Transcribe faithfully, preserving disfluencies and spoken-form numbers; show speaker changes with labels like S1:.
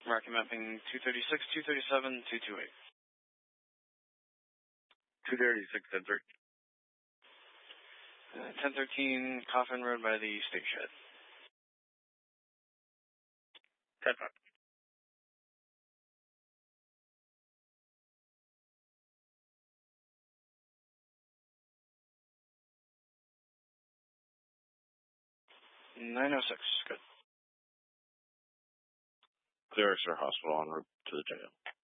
S1: Rocky mapping two thirty-six, two thirty-seven, two twenty-eight.
S2: two thirty-six, ten thirteen.
S1: Uh, ten thirteen, Coffin Road by the State Shed.
S2: ten five.
S1: nine oh six, good.
S2: Clear Exeter Hospital en route to the jail.